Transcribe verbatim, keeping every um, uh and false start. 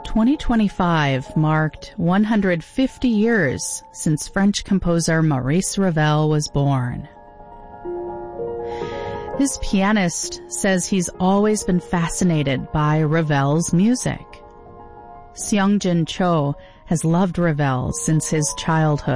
twenty twenty-five marked one hundred fifty years since French composer Maurice Ravel was born. His pianist says he's always been fascinated by Ravel's music. Seongjin Cho has loved Ravel since his childhood.